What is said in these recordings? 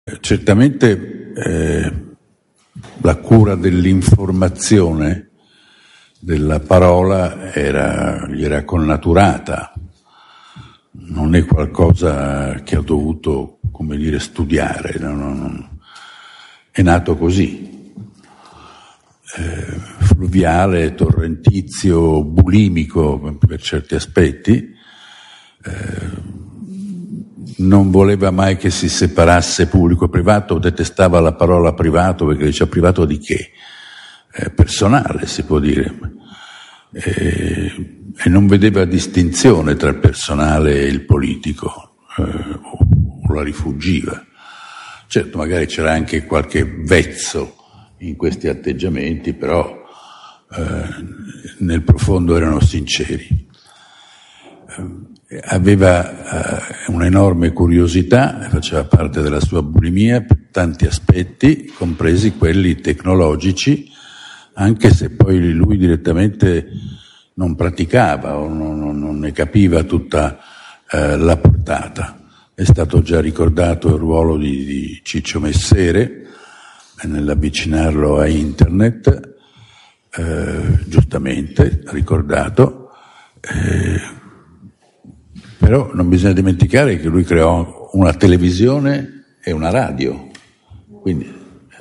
Certamente la cura dell'informazione, della parola, gli era connaturata, non è qualcosa che ha dovuto, come dire, studiare, è nato così, fluviale, torrentizio, bulimico per certi aspetti. Non voleva mai che si separasse pubblico e privato, detestava la parola privato perché diceva privato di che? Personale, si può dire, e non vedeva distinzione tra il personale e il politico, o la rifuggiva. Certo, magari c'era anche qualche vezzo in questi atteggiamenti, però nel profondo erano sinceri. Aveva un'enorme curiosità, faceva parte della sua bulimia per tanti aspetti, compresi quelli tecnologici, anche se poi lui direttamente non praticava o non ne capiva tutta la portata. È stato già ricordato il ruolo di Ciccio Messere nell'avvicinarlo a internet, giustamente ricordato, però non bisogna dimenticare che lui creò una televisione e una radio, quindi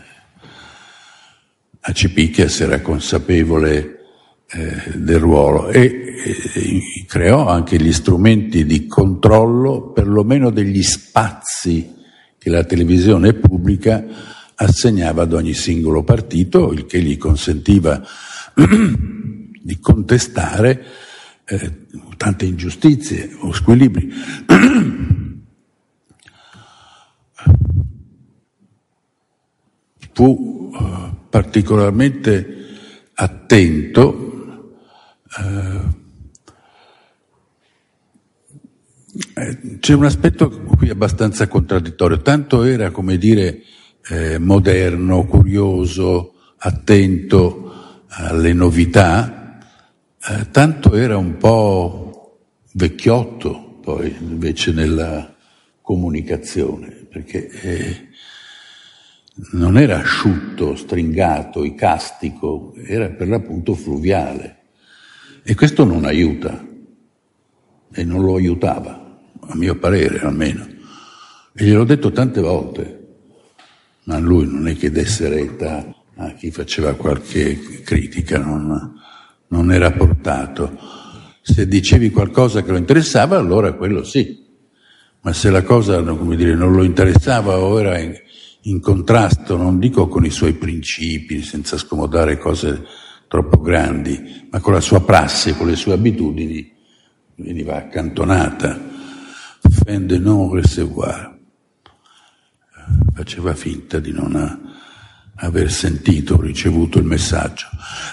Acipicchias era consapevole del ruolo e creò anche gli strumenti di controllo, perlomeno degli spazi che la televisione pubblica assegnava ad ogni singolo partito, il che gli consentiva di contestare tante ingiustizie o squilibri. Fu particolarmente attento, c'è un aspetto qui abbastanza contraddittorio, tanto era, come dire, moderno, curioso, attento alle novità, tanto era un po' vecchiotto poi invece nella comunicazione, perché non era asciutto, stringato, icastico, era per l'appunto fluviale, e questo non aiuta e non lo aiutava, a mio parere almeno, e gliel'ho detto tante volte, ma lui non è che desse retta a chi faceva qualche critica, non era portato. Se dicevi qualcosa che lo interessava, allora quello sì, ma se la cosa, come dire, non lo interessava o era in contrasto, non dico con i suoi principi, senza scomodare cose troppo grandi, ma con la sua prassi, con le sue abitudini, veniva accantonata. Fin de non recevoir. Faceva finta di non aver sentito o ricevuto il messaggio.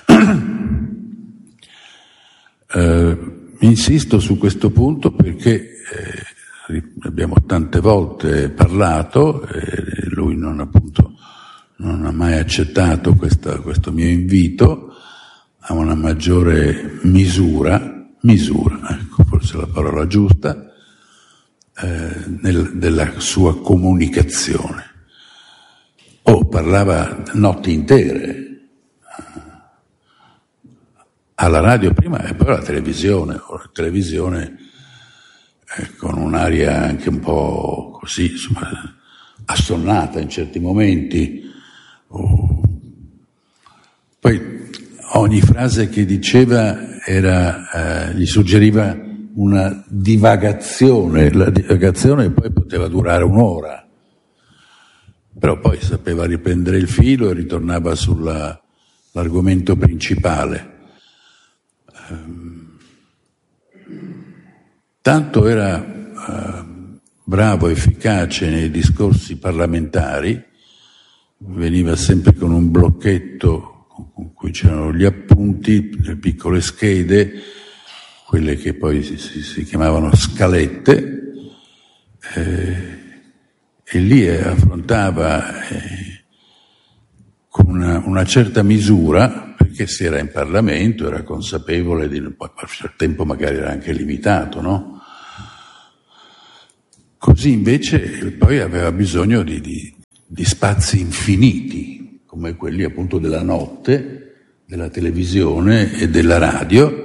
Insisto su questo punto perché abbiamo tante volte parlato e lui non ha mai accettato questo mio invito a una maggiore misura, ecco, forse è la parola giusta, della sua comunicazione. Parlava notti intere alla radio prima e poi alla televisione, la televisione con un'aria anche un po' così, insomma, assonnata in certi momenti. Poi ogni frase che diceva gli suggeriva una divagazione, la divagazione poi poteva durare un'ora, però poi sapeva riprendere il filo e ritornava sull'argomento principale. Tanto era bravo, efficace nei discorsi parlamentari, veniva sempre con un blocchetto con cui c'erano gli appunti, le piccole schede, quelle che poi si chiamavano scalette, e lì affrontava con una certa misura, perché se era in Parlamento era consapevole di, poi al tempo magari era anche limitato, no? Così invece poi aveva bisogno di di spazi infiniti, come quelli appunto della notte, della televisione e della radio,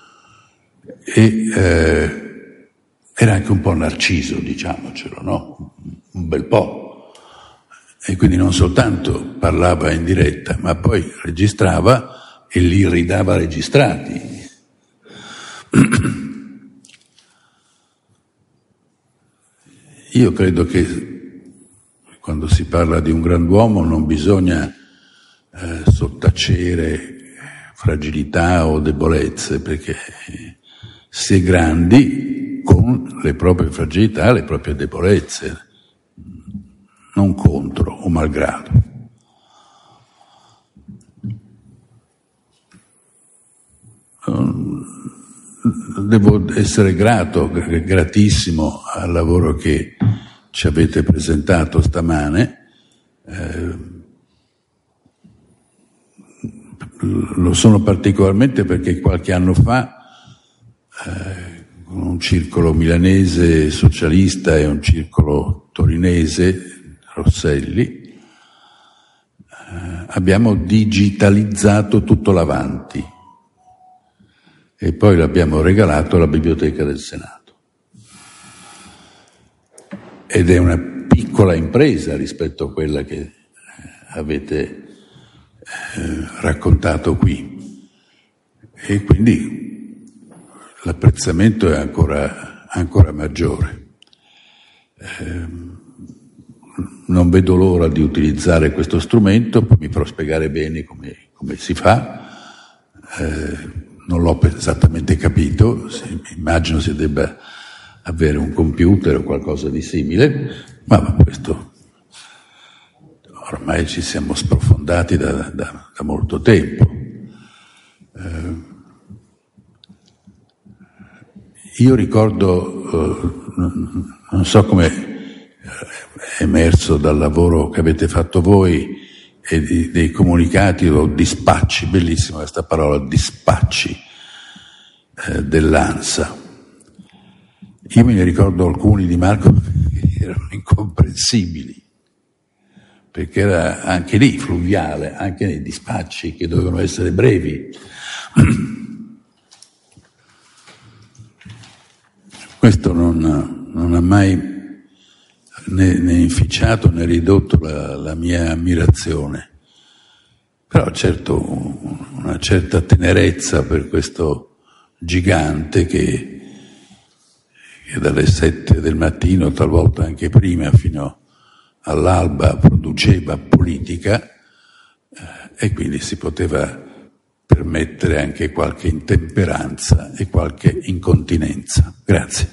e era anche un po' Narciso, diciamocelo, no? Un bel po'. E quindi non soltanto parlava in diretta, ma poi registrava e li ridava registrati. Io credo che quando si parla di un grand'uomo non bisogna sottacere fragilità o debolezze, perché si è grandi con le proprie fragilità, le proprie debolezze, non contro o malgrado. Devo essere gratissimo al lavoro che ci avete presentato stamane. Lo sono particolarmente perché qualche anno fa, con un circolo milanese socialista e un circolo torinese, Rosselli, abbiamo digitalizzato tutto l'Avanti e poi l'abbiamo regalato alla Biblioteca del Senato. Ed è una piccola impresa rispetto a quella che avete raccontato qui, e quindi l'apprezzamento è ancora maggiore. Non vedo l'ora di utilizzare questo strumento, poi mi farò spiegare bene come si fa. Non l'ho esattamente capito, immagino si debba avere un computer o qualcosa di simile, ma questo ormai ci siamo sprofondati da molto tempo. Io ricordo, non so come è emerso dal lavoro che avete fatto voi e dei comunicati o dispacci, bellissima questa parola, dispacci dell'ANSA. Io me ne ricordo alcuni di Marco che erano incomprensibili, perché era anche lì fluviale, anche nei dispacci che dovevano essere brevi. Questo non ha mai né inficiato né ridotto la mia ammirazione, però certo una certa tenerezza per questo gigante che dalle 7 del mattino, talvolta anche prima, fino all'alba produceva politica, e quindi si poteva permettere anche qualche intemperanza e qualche incontinenza. Grazie.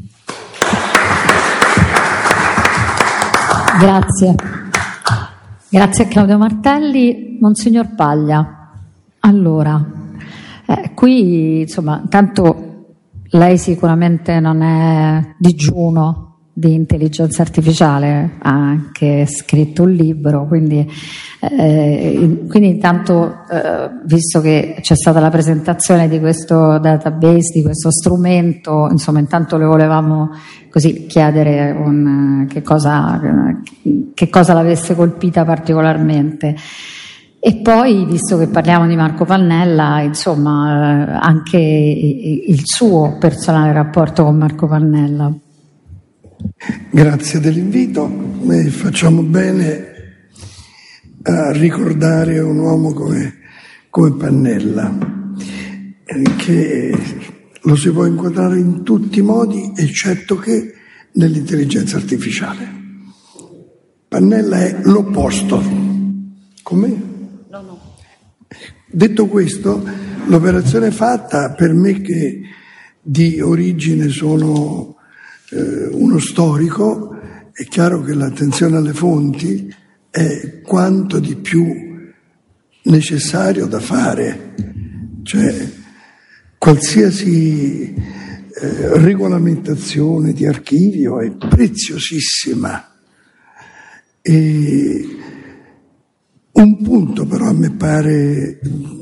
Grazie. Grazie a Claudio Martelli. Monsignor Paglia, allora, qui insomma, tanto lei sicuramente non è digiuno di intelligenza artificiale, ha anche scritto un libro, quindi intanto, visto che c'è stata la presentazione di questo database, di questo strumento, insomma, intanto le volevamo così chiedere che cosa l'avesse colpita particolarmente. E poi, visto che parliamo di Marco Pannella, insomma, anche il suo personale rapporto con Marco Pannella. Grazie dell'invito. Facciamo bene a ricordare un uomo come Pannella, che lo si può inquadrare in tutti i modi, eccetto che nell'intelligenza artificiale. Pannella è l'opposto. Come? No. Detto questo, l'operazione fatta, per me che di origine sono uno storico, è chiaro che l'attenzione alle fonti è quanto di più necessario da fare, cioè qualsiasi regolamentazione di archivio è preziosissima. E un punto però a me pare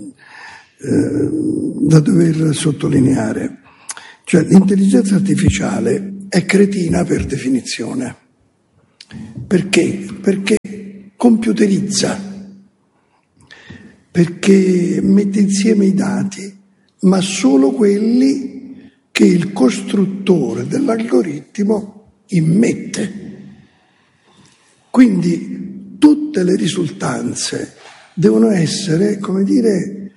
da dover sottolineare, cioè l'intelligenza artificiale è cretina per definizione. Perché? Perché computerizza, perché mette insieme i dati, ma solo quelli che il costruttore dell'algoritmo immette. Quindi tutte le risultanze devono essere, come dire,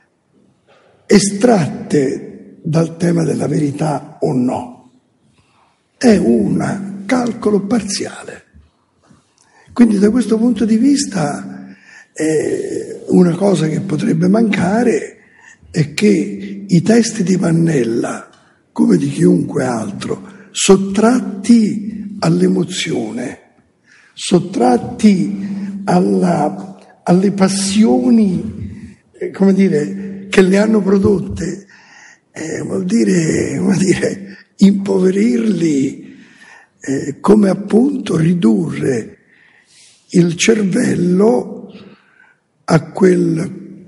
estratte dal tema della verità o no. È un calcolo parziale. Quindi da questo punto di vista una cosa che potrebbe mancare è che i testi di Pannella, come di chiunque altro, sottratti all'emozione, sottratti alle passioni, come dire, che le hanno prodotte, vuol dire impoverirli, come appunto ridurre il cervello a quel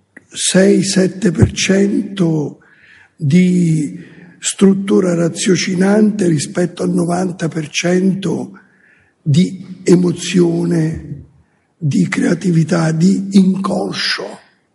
6-7% di struttura raziocinante rispetto al 90% di emozione, di creatività, di inconscio.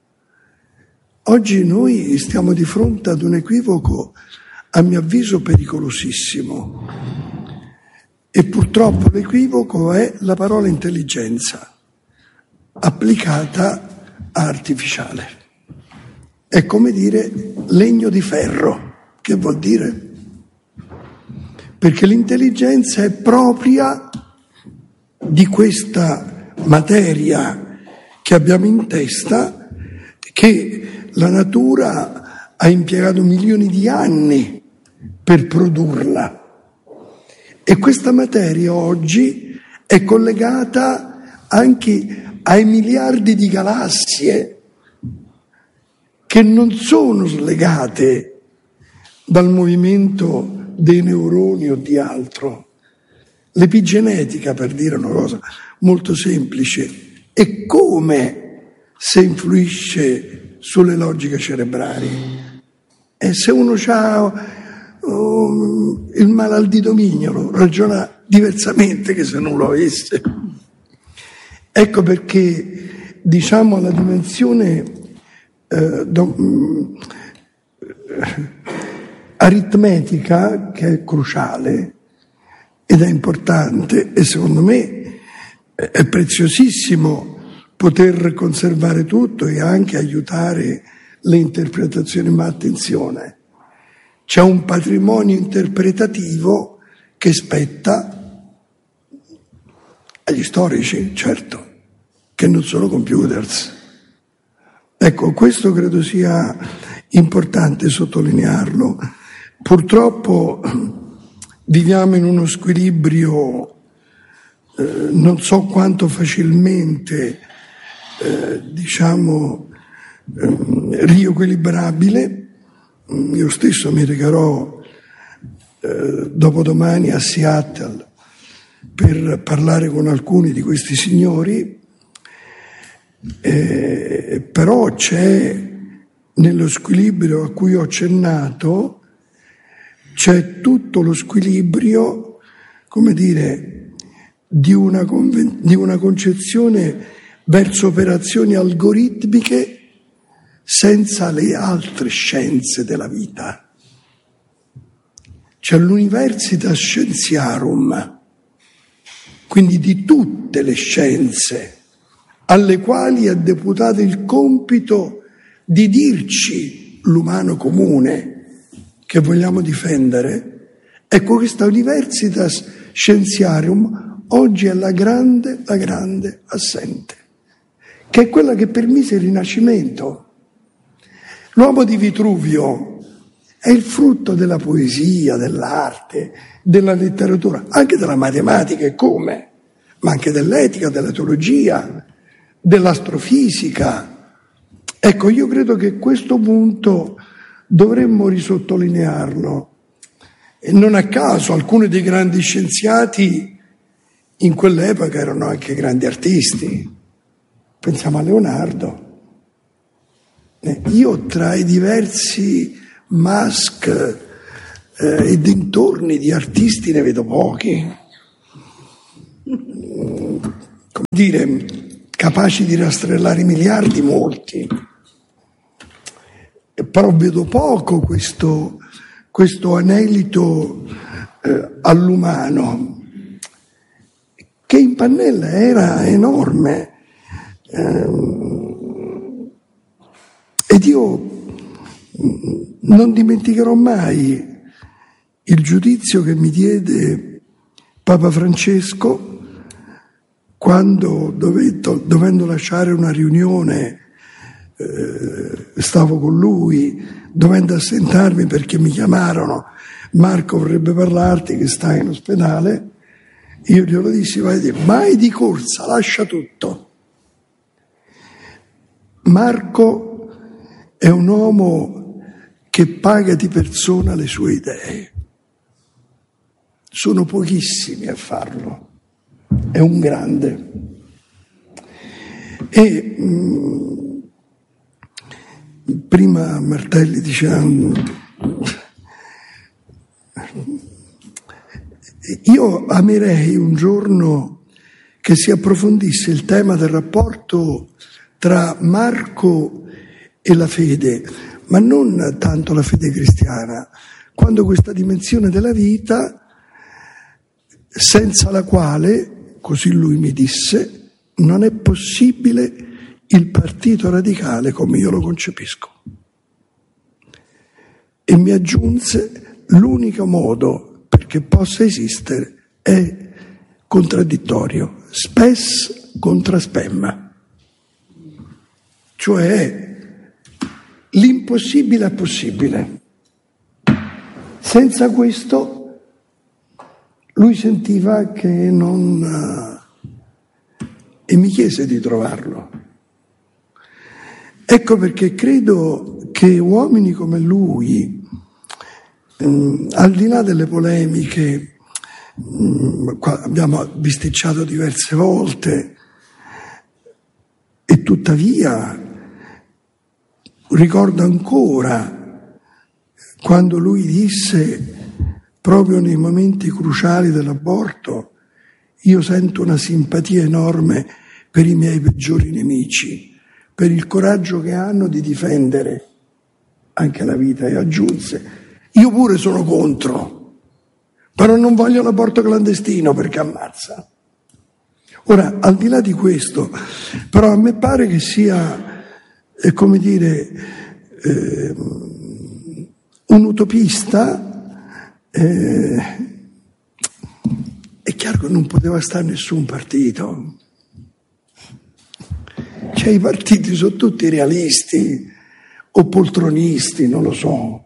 Oggi noi stiamo di fronte ad un equivoco, a mio avviso, pericolosissimo. E purtroppo l'equivoco è la parola intelligenza applicata a artificiale. È come dire legno di ferro. Che vuol dire? Perché l'intelligenza è propria di questa materia che abbiamo in testa, che la natura ha impiegato milioni di anni per produrla. E questa materia oggi è collegata anche ai miliardi di galassie che non sono slegate dal movimento dei neuroni o di altro. L'epigenetica, per dire una cosa molto semplice, è come se influisce sulle logiche cerebrali. E se uno ha il male al dito mignolo, ragiona diversamente che se non lo avesse. Ecco perché, diciamo, la dimensione aritmetica, che è cruciale ed è importante, e secondo me è preziosissimo poter conservare tutto e anche aiutare le interpretazioni, ma attenzione, c'è un patrimonio interpretativo che spetta agli storici, certo, che non sono computers. Ecco, questo credo sia importante sottolinearlo. Purtroppo viviamo in uno squilibrio non so quanto facilmente riequilibrabile. Io stesso mi recherò dopodomani a Seattle per parlare con alcuni di questi signori, però c'è nello squilibrio a cui ho accennato, c'è tutto lo squilibrio, come dire, di una concezione verso operazioni algoritmiche senza le altre scienze della vita. C'è l'Universitas Scientiarum, quindi di tutte le scienze alle quali è deputato il compito di dirci l'umano comune che vogliamo difendere. Ecco, questa Universitas Scientiarum oggi è la grande assente, che è quella che permise il Rinascimento. L'uomo di Vitruvio è il frutto della poesia, dell'arte, della letteratura, anche della matematica e come, ma anche dell'etica, della teologia, dell'astrofisica. Ecco, io credo che questo punto dovremmo risottolinearlo. E non a caso alcuni dei grandi scienziati in quell'epoca erano anche grandi artisti. Pensiamo a Leonardo. Io tra i diversi Musk e dintorni di artisti ne vedo pochi. come dire, capaci di rastrellare i miliardi, molti. Però vedo poco questo anelito all'umano, che in Pannella era enorme. Ed io non dimenticherò mai il giudizio che mi diede Papa Francesco quando, dovendo lasciare una riunione, stavo con lui, dovendo assentarmi perché mi chiamarono: Marco vorrebbe parlarti, che sta in ospedale. Io glielo dissi: mai di corsa, lascia tutto. Marco è un uomo che paga di persona le sue idee. Sono pochissimi a farlo. È un grande. E prima Martelli diceva: io amerei un giorno che si approfondisse il tema del rapporto tra Marco e la fede, ma non tanto la fede cristiana, quando questa dimensione della vita, senza la quale, così lui mi disse, non è possibile il partito radicale come io lo concepisco. E mi aggiunse: l'unico modo perché possa esistere è contraddittorio, spes contra spem, cioè l'impossibile è possibile. Senza questo lui sentiva che non... e mi chiese di trovarlo. Ecco perché credo che uomini come lui, al di là delle polemiche, abbiamo bisticciato diverse volte, e tuttavia ricordo ancora quando lui disse, proprio nei momenti cruciali dell'aborto: io sento una simpatia enorme per i miei peggiori nemici, per il coraggio che hanno di difendere anche la vita. E aggiunse: io pure sono contro, però non voglio l'aborto clandestino perché ammazza. Ora, al di là di questo, però a me pare che sia, come dire, un utopista. È chiaro che non poteva stare nessun partito. Cioè, i partiti sono tutti realisti o poltronisti, non lo so.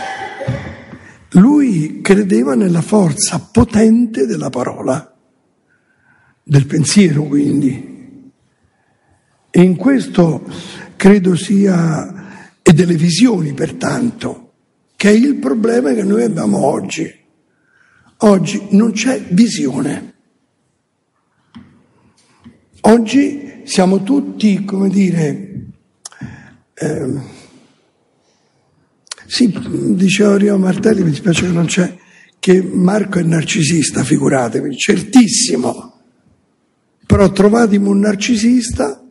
Lui credeva nella forza potente della parola, del pensiero, quindi. E in questo credo sia, e delle visioni pertanto, che è il problema che noi abbiamo oggi. Oggi non c'è visione. Oggi siamo tutti, come dire, sì, diceva Rio Martelli, mi dispiace che non c'è, che Marco è narcisista, figuratevi, certissimo. Però trovatemi un narcisista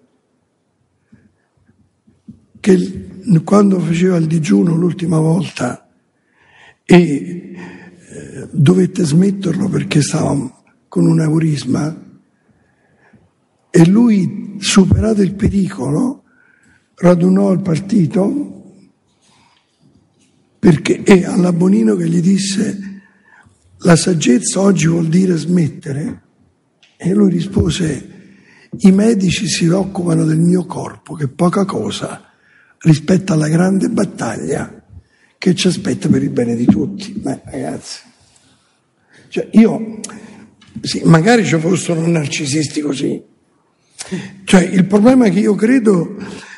che quando faceva il digiuno l'ultima volta e dovette smetterlo perché stava con un aneurisma, e lui, superato il pericolo, radunò il partito perché, e alla Bonino che gli disse: la saggezza oggi vuol dire smettere. E lui rispose: i medici si occupano del mio corpo, che è poca cosa rispetto alla grande battaglia che ci aspetta per il bene di tutti. Beh, ragazzi, cioè io, sì, magari ci fossero narcisisti così. Cioè, il problema che io credo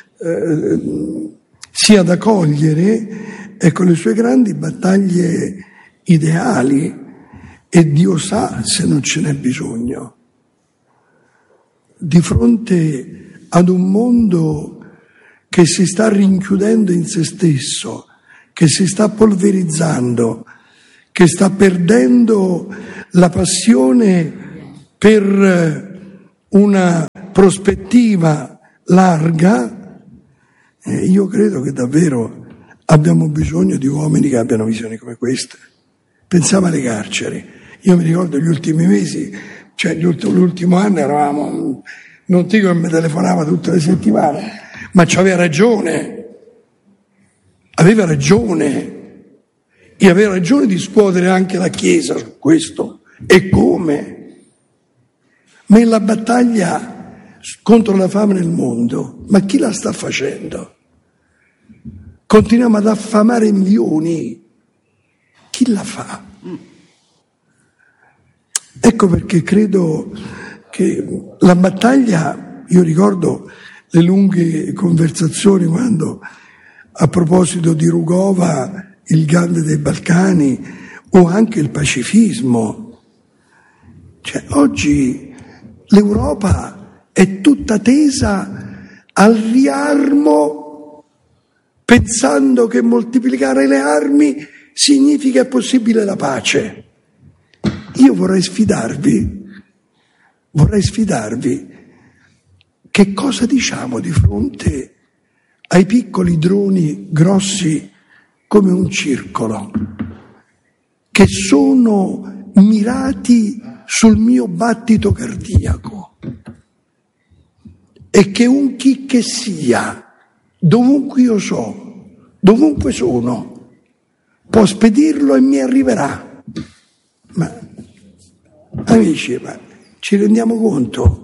sia da cogliere è con le sue grandi battaglie ideali, e Dio sa se non ce n'è bisogno. Di fronte ad un mondo che si sta rinchiudendo in se stesso, che si sta polverizzando, che sta perdendo la passione per una prospettiva larga, io credo che davvero abbiamo bisogno di uomini che abbiano visioni come queste. Pensiamo alle carceri. Io mi ricordo gli ultimi mesi, cioè l'ultimo anno eravamo, non dico che mi telefonava tutte le settimane, ma c'aveva ragione. Aveva ragione. E aveva ragione di scuotere anche la Chiesa su questo. E come? Ma è la battaglia contro la fame nel mondo. Ma chi la sta facendo? Continuiamo ad affamare milioni. Chi la fa? Ecco perché credo che la battaglia, io ricordo le lunghe conversazioni quando, a proposito di Rugova, il Gandhi dei Balcani, o anche il pacifismo. Cioè, oggi l'Europa è tutta tesa al riarmo, pensando che moltiplicare le armi significa è possibile la pace. Io vorrei sfidarvi, che cosa diciamo di fronte ai piccoli droni grossi come un circolo, che sono mirati sul mio battito cardiaco e che un chi che sia, dovunque io dovunque sono, può spedirlo e mi arriverà. Ma amici, ma ci rendiamo conto?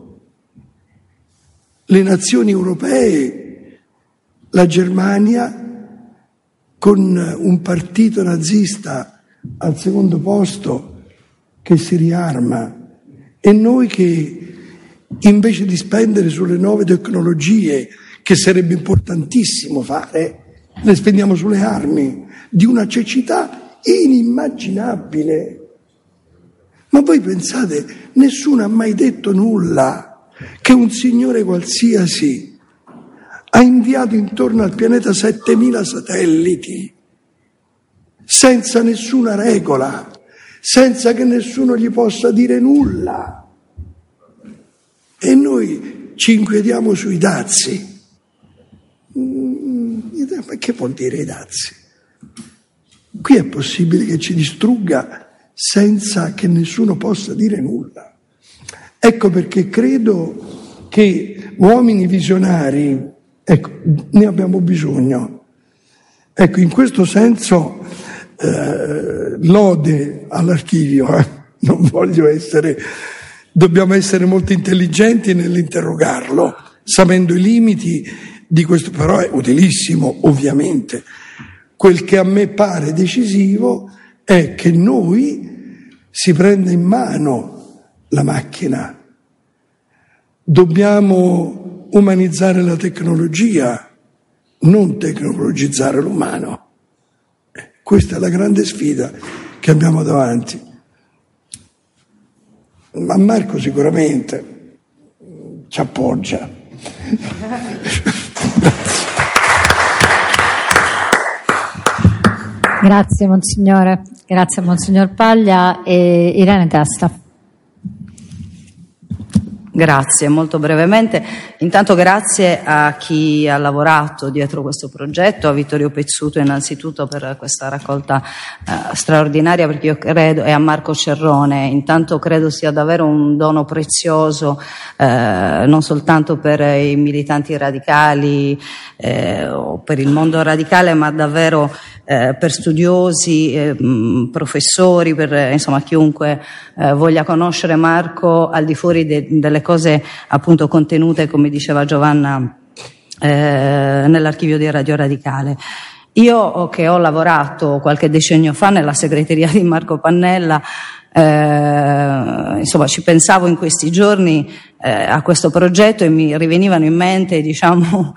Le nazioni europee, la Germania, con un partito nazista al secondo posto che si riarma, e noi che invece di spendere sulle nuove tecnologie, che sarebbe importantissimo fare, le spendiamo sulle armi di una cecità inimmaginabile. Ma voi pensate, nessuno ha mai detto nulla, che un signore qualsiasi ha inviato intorno al pianeta 7.000 satelliti, senza nessuna regola, senza che nessuno gli possa dire nulla. E noi ci inquietiamo sui dazi. Ma che vuol dire i dazi? Qui è possibile che ci distrugga senza che nessuno possa dire nulla. Ecco perché credo che uomini visionari, ecco, ne abbiamo bisogno. Ecco, in questo senso lode all'archivio, non voglio essere, dobbiamo essere molto intelligenti nell'interrogarlo, sapendo i limiti di questo, però è utilissimo ovviamente. Quel che a me pare decisivo è che noi si prenda in mano la macchina. Dobbiamo umanizzare la tecnologia, non tecnologizzare l'umano. Questa è la grande sfida che abbiamo davanti. Ma Marco sicuramente ci appoggia. Grazie Monsignore, grazie a Monsignor Paglia. E Irene Testa. Grazie, molto brevemente. Intanto grazie a chi ha lavorato dietro questo progetto, a Vittorio Pezzuto innanzitutto per questa raccolta straordinaria, perché io credo, e a Marco Cerrone, intanto credo sia davvero un dono prezioso, non soltanto per i militanti radicali o per il mondo radicale, ma davvero per studiosi, professori, per insomma chiunque voglia conoscere Marco al di fuori delle cose appunto contenute, come diceva Giovanna, nell'archivio di Radio Radicale. Io che ho lavorato qualche decennio fa nella segreteria di Marco Pannella, insomma ci pensavo in questi giorni a questo progetto e mi rivenivano in mente, diciamo,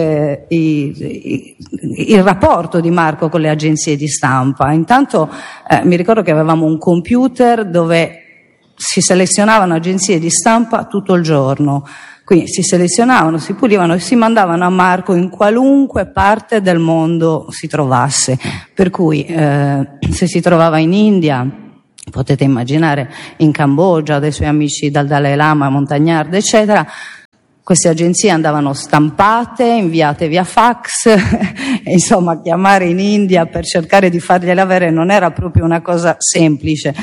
il rapporto di Marco con le agenzie di stampa. Intanto mi ricordo che avevamo un computer dove si selezionavano agenzie di stampa tutto il giorno, quindi si selezionavano, si pulivano e si mandavano a Marco in qualunque parte del mondo si trovasse, per cui se si trovava in India potete immaginare, in Cambogia, dei suoi amici dal Dalai Lama, Montagnard, eccetera. Queste agenzie andavano stampate, inviate via fax, insomma chiamare in India per cercare di fargliele avere non era proprio una cosa semplice.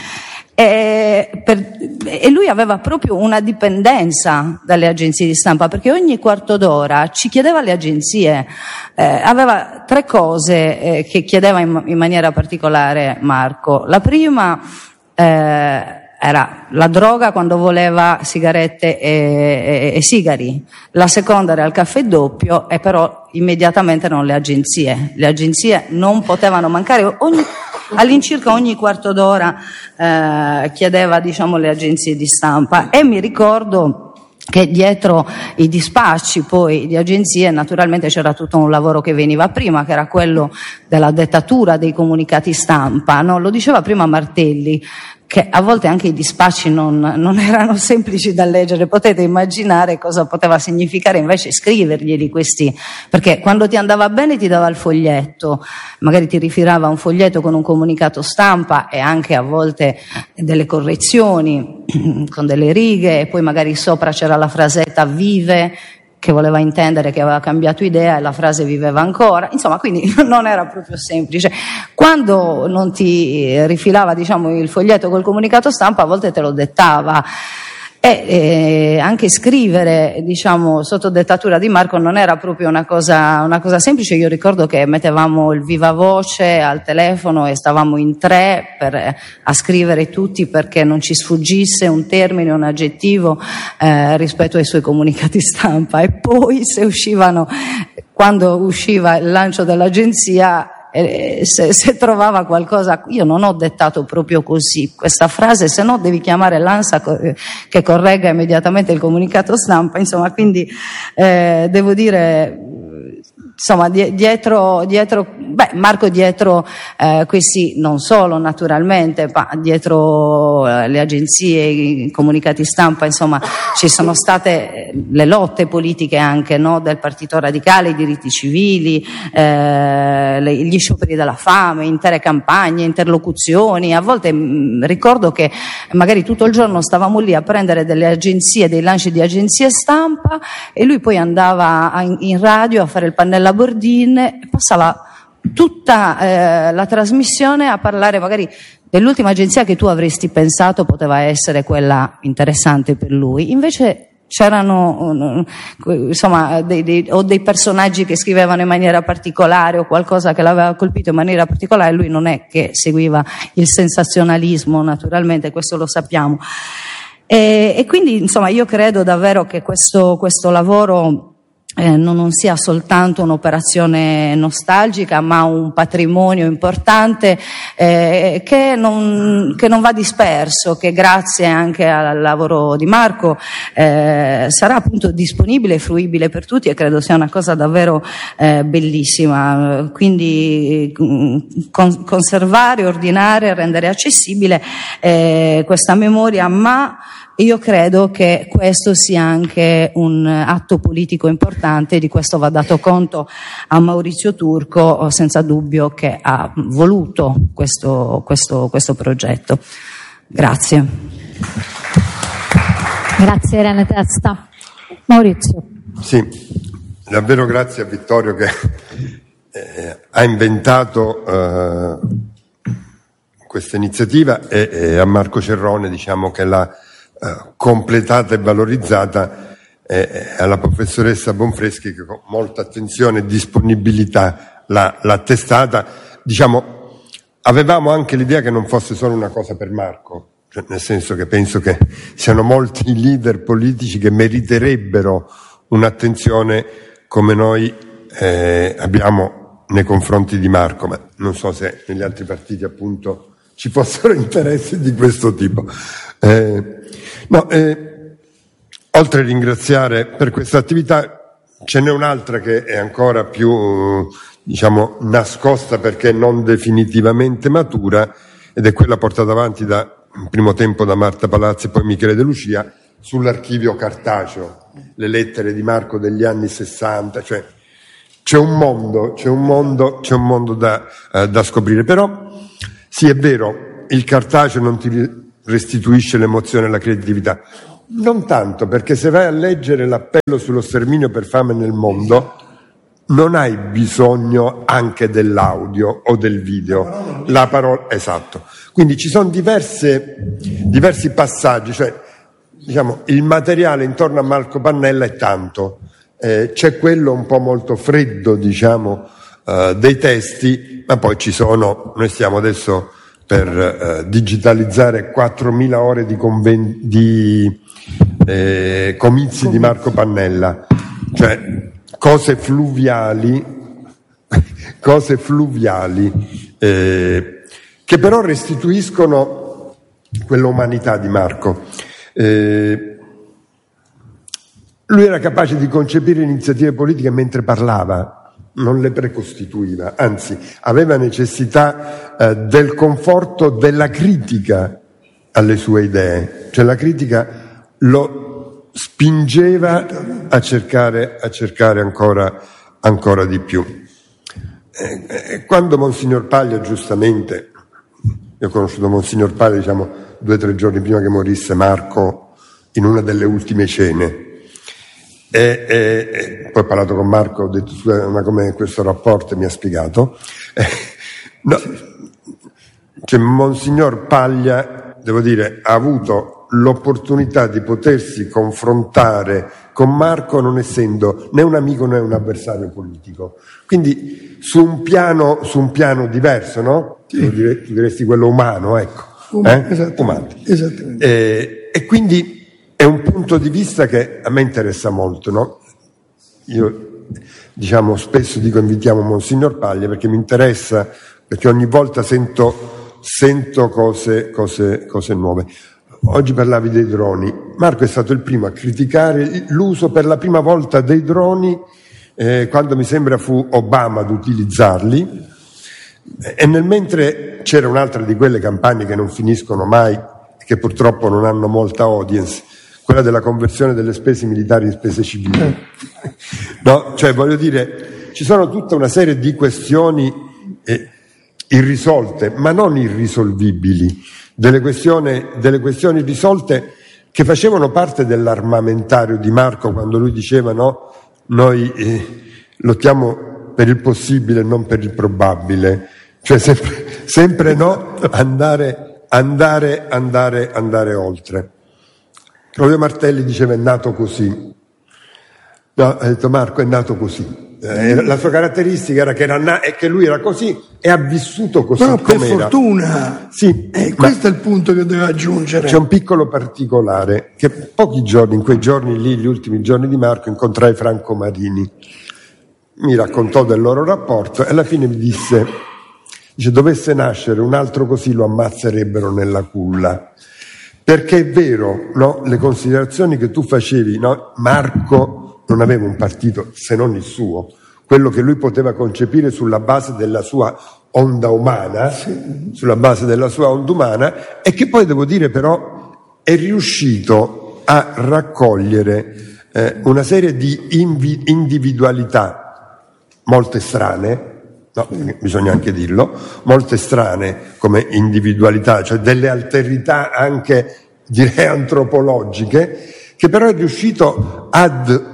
E lui aveva proprio una dipendenza dalle agenzie di stampa, perché ogni quarto d'ora ci chiedeva le agenzie, aveva 3 cose che chiedeva in maniera particolare Marco. La prima era la droga quando voleva sigarette e sigari, la seconda era il caffè doppio, e però immediatamente erano le agenzie. Le agenzie non potevano mancare, all'incirca ogni quarto d'ora chiedeva, diciamo, le agenzie di stampa. E mi ricordo che dietro i dispacci poi di agenzie naturalmente c'era tutto un lavoro che veniva prima, che era quello della dettatura dei comunicati stampa, no? Lo diceva prima Martelli, che a volte anche i dispacci non erano semplici da leggere. Potete immaginare cosa poteva significare invece scriverglieli questi, perché quando ti andava bene ti dava il foglietto, magari ti rifilava un foglietto con un comunicato stampa e anche a volte delle correzioni con delle righe, e poi magari sopra c'era la frasetta "vive", che voleva intendere che aveva cambiato idea, e la frase viveva ancora, insomma, quindi non era proprio semplice. Quando non ti rifilava, diciamo, il foglietto col comunicato stampa, a volte te lo dettava. E anche scrivere, diciamo, sotto dettatura di Marco non era proprio una cosa semplice. Io ricordo che mettevamo il viva voce al telefono e stavamo in 3 a scrivere tutti, perché non ci sfuggisse un termine, un aggettivo rispetto ai suoi comunicati stampa. E poi quando usciva il lancio dell'agenzia, se trovava qualcosa, io non ho dettato proprio così questa frase, se no devi chiamare l'ANSA che corregga immediatamente il comunicato stampa, insomma. Quindi devo dire, insomma, Marco dietro questi, non solo naturalmente, ma dietro le agenzie, i comunicati stampa, insomma, ci sono state le lotte politiche anche, no, del Partito Radicale, i diritti civili, gli scioperi della fame, intere campagne, interlocuzioni. A volte ricordo che magari tutto il giorno stavamo lì a prendere delle agenzie, dei lanci di agenzie stampa, e lui poi andava in radio a fare il pannella Bordin e passava tutta la trasmissione a parlare magari dell'ultima agenzia che tu avresti pensato poteva essere quella interessante per lui. Invece c'erano, insomma, dei personaggi che scrivevano in maniera particolare, o qualcosa che l'aveva colpito in maniera particolare. Lui non è che seguiva il sensazionalismo, naturalmente, questo lo sappiamo. E quindi, insomma, io credo davvero che questo lavoro non sia soltanto un'operazione nostalgica, ma un patrimonio importante che non va disperso, che grazie anche al lavoro di Marco sarà appunto disponibile e fruibile per tutti, e credo sia una cosa davvero bellissima. Quindi conservare, ordinare, rendere accessibile questa memoria, ma io credo che questo sia anche un atto politico importante, di questo va dato conto a Maurizio Turco, senza dubbio, che ha voluto questo progetto. Grazie. Grazie Irene Testa. Maurizio. Sì, davvero grazie a Vittorio che ha inventato questa iniziativa, e a Marco Cerrone, diciamo, che l'ha completata e valorizzata, alla professoressa Bonfreschi che con molta attenzione e disponibilità l'ha testata. Diciamo, avevamo anche l'idea che non fosse solo una cosa per Marco, cioè, nel senso che penso che siano molti i leader politici che meriterebbero un'attenzione come noi abbiamo nei confronti di Marco, ma non so se negli altri partiti appunto ci fossero interessi di questo tipo. Oltre a ringraziare per questa attività, ce n'è un'altra che è ancora più, diciamo, nascosta perché non definitivamente matura, ed è quella portata avanti in primo tempo da Marta Palazzi e poi Michele De Lucia sull'archivio cartaceo, le lettere di Marco degli anni 60, cioè c'è un mondo da scoprire. Però sì, è vero, il cartaceo non ti restituisce l'emozione e la creatività. Non tanto, perché se vai a leggere l'appello sullo sterminio per fame nel mondo, non hai bisogno anche dell'audio o del video, la parola, esatto. Quindi ci sono diversi passaggi, cioè diciamo il materiale intorno a Marco Pannella è tanto, c'è quello un po' molto freddo, diciamo, dei testi, ma poi ci sono, noi stiamo adesso per digitalizzare 4.000 ore di comizi di Marco Pannella, cioè cose fluviali che però restituiscono quell'umanità di Marco. Lui era capace di concepire iniziative politiche mentre parlava, non le precostituiva, anzi aveva necessità del conforto della critica alle sue idee, cioè la critica lo spingeva a cercare ancora di più. Quando Monsignor Paglia, giustamente, io ho conosciuto Monsignor Paglia, diciamo, 2 o 3 giorni prima che morisse Marco, in una delle ultime cene, poi ho parlato con Marco, ho detto ma com'è questo rapporto, e mi ha spiegato. Cioè, Monsignor Paglia, devo dire, ha avuto l'opportunità di potersi confrontare con Marco non essendo né un amico né un avversario politico, quindi su un piano diverso, no? Sì. Tu diresti quello umano, ecco. Umano. Esattamente. E quindi è un punto di vista che a me interessa molto, no? Io, diciamo, spesso dico invitiamo Monsignor Paglia perché mi interessa, perché ogni volta sento cose nuove. Oggi parlavi dei droni. Marco è stato il primo a criticare l'uso per la prima volta dei droni, quando mi sembra fu Obama ad utilizzarli, e nel mentre c'era un'altra di quelle campagne che non finiscono mai, che purtroppo non hanno molta audience, quella della conversione delle spese militari in spese civili. No? Cioè, voglio dire, ci sono tutta una serie di questioni irrisolte, ma non irrisolvibili, delle questioni risolte che facevano parte dell'armamentario di Marco quando lui diceva no, noi lottiamo per il possibile e non per il probabile, cioè sempre no, andare oltre. Claudio Martelli diceva è nato così. No, ha detto Marco è nato così. La sua caratteristica era che lui era così e ha vissuto così. No, per fortuna. Sì, questo è il punto che devo aggiungere. C'è un piccolo particolare, che pochi giorni, in quei giorni lì, gli ultimi giorni di Marco, incontrai Franco Marini. Mi raccontò del loro rapporto e alla fine mi dice, dovesse nascere un altro così lo ammazzerebbero nella culla. Perché è vero, no? Le considerazioni che tu facevi, no? Marco non aveva un partito se non il suo, quello che lui poteva concepire sulla base della sua onda umana, e che poi devo dire però è riuscito a raccogliere una serie di individualità molte strane, no, bisogna anche dirlo, molte strane come individualità, cioè delle alterità anche direi antropologiche, che però è riuscito ad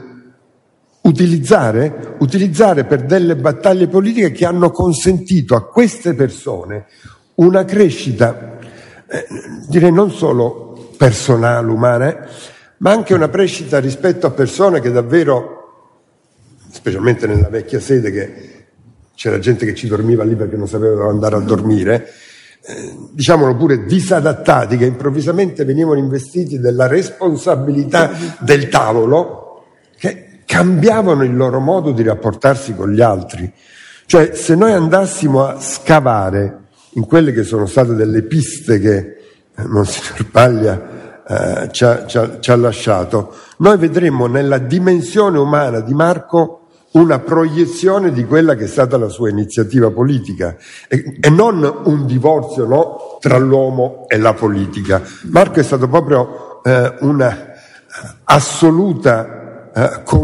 utilizzare per delle battaglie politiche che hanno consentito a queste persone una crescita, direi non solo personale, umana, ma anche una crescita rispetto a persone che davvero, specialmente nella vecchia sede, che c'era gente che ci dormiva lì perché non sapeva dove andare a dormire, diciamolo pure disadattati, che improvvisamente venivano investiti della responsabilità del tavolo, che cambiavano il loro modo di rapportarsi con gli altri. Cioè, se noi andassimo a scavare in quelle che sono state delle piste che Monsignor Paglia ci ha lasciato, noi vedremmo nella dimensione umana di Marco una proiezione di quella che è stata la sua iniziativa politica e non un divorzio, no, tra l'uomo e la politica. Marco è stato proprio una assoluta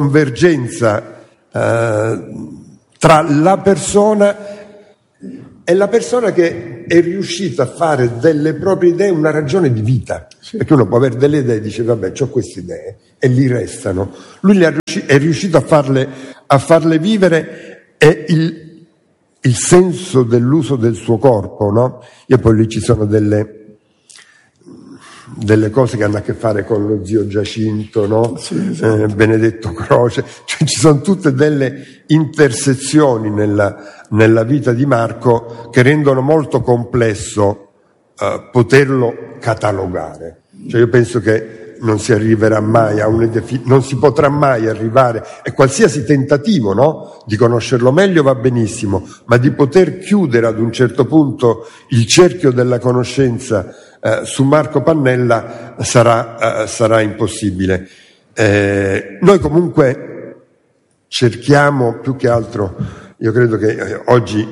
convergenza tra la persona è la persona che è riuscita a fare delle proprie idee una ragione di vita. Sì. Perché uno può avere delle idee e dice vabbè, ho queste idee e gli restano. Lui è riuscito a farle vivere, e il senso dell'uso del suo corpo, no? E poi lì ci sono delle cose che hanno a che fare con lo zio Giacinto, no? Sì. Benedetto Croce, cioè ci sono tutte delle intersezioni nella vita di Marco che rendono molto complesso poterlo catalogare. Cioè io penso che non si arriverà mai non si potrà mai arrivare, e qualsiasi tentativo, no? Di conoscerlo meglio va benissimo, ma di poter chiudere ad un certo punto il cerchio della conoscenza su Marco Pannella sarà impossibile. Noi comunque cerchiamo più che altro, io credo che oggi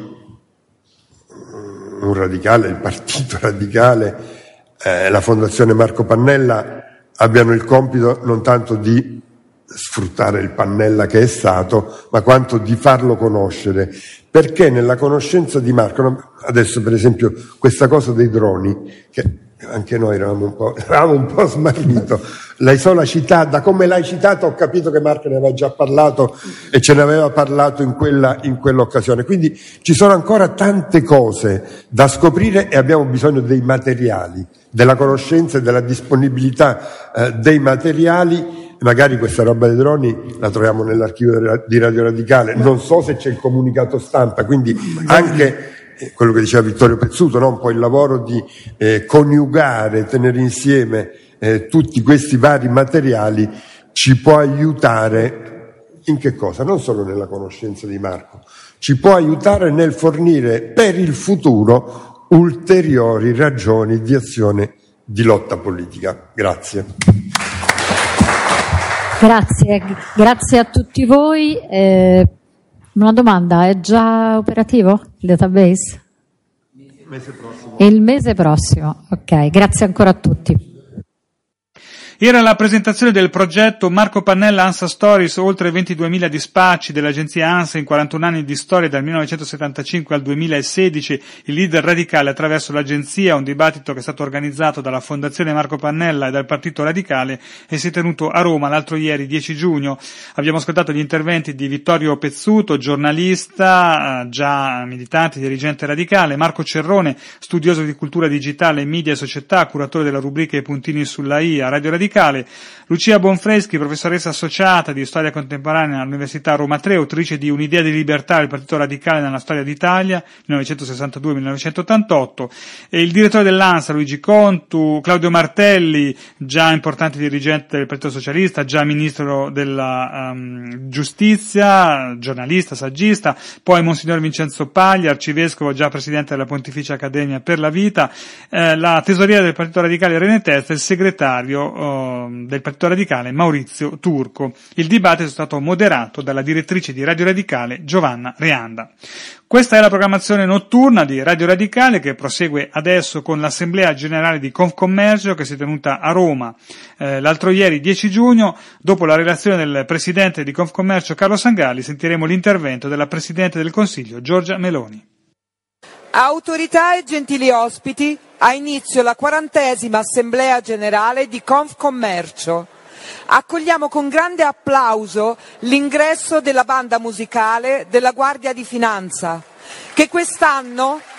un radicale, il Partito Radicale, la Fondazione Marco Pannella abbiano il compito non tanto di sfruttare il Pannella che è stato, ma quanto di farlo conoscere, perché nella conoscenza di Marco, adesso per esempio questa cosa dei droni, che anche noi eravamo un po' smarrito, l'hai solo citata, da come l'hai citata ho capito che Marco ne aveva già parlato e ce ne aveva parlato in quell'occasione, quindi ci sono ancora tante cose da scoprire e abbiamo bisogno dei materiali, della conoscenza e della disponibilità dei materiali. Magari questa roba dei droni la troviamo nell'archivio di Radio Radicale, non so se c'è il comunicato stampa, quindi anche quello che diceva Vittorio Pezzuto, no? Un po' il lavoro di coniugare, tenere insieme tutti questi vari materiali ci può aiutare in che cosa? Non solo nella conoscenza di Marco, ci può aiutare nel fornire per il futuro ulteriori ragioni di azione di lotta politica. Grazie. Grazie a tutti voi. Una domanda, è già operativo il database? Mese prossimo. Il mese prossimo, ok, grazie ancora a tutti. Era la presentazione del progetto Marco Pannella ANSA Stories, oltre 22.000 dispacci dell'agenzia ANSA in 41 anni di storia dal 1975 al 2016, il leader radicale attraverso l'agenzia, un dibattito che è stato organizzato dalla Fondazione Marco Pannella e dal Partito Radicale e si è tenuto a Roma l'altro ieri 10 giugno. Abbiamo ascoltato gli interventi di Vittorio Pezzuto, giornalista, già militante, dirigente radicale, Marco Cerrone, studioso di cultura digitale, media e società, curatore della rubrica I Puntini sulla I a Radio Radicale, Lucia Bonfreschi, professoressa associata di storia contemporanea all'Università Roma 3, autrice di Un'idea di libertà, il Partito Radicale nella storia d'Italia, 1962-1988, e il direttore dell'ANSA, Luigi Contu, Claudio Martelli, già importante dirigente del Partito Socialista, già ministro della giustizia, giornalista, saggista, poi Monsignor Vincenzo Paglia, arcivescovo, già presidente della Pontificia Accademia per la Vita, la tesoriera del Partito Radicale Irene Testa e il segretario del Partito Radicale Maurizio Turco. Il dibattito è stato moderato dalla direttrice di Radio Radicale Giovanna Reanda. Questa è la programmazione notturna di Radio Radicale, che prosegue adesso con l'Assemblea Generale di Confcommercio che si è tenuta a Roma l'altro ieri 10 giugno. Dopo la relazione del Presidente di Confcommercio Carlo Sangalli sentiremo l'intervento della Presidente del Consiglio Giorgia Meloni. Autorità e gentili ospiti, ha inizio la 40ª Assemblea Generale di Confcommercio. Accogliamo con grande applauso l'ingresso della banda musicale della Guardia di Finanza, che quest'anno